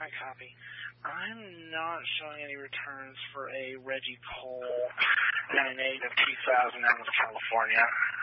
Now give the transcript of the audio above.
I copy. I'm not showing any returns for a Reggie Cole and a native 2000 out of California.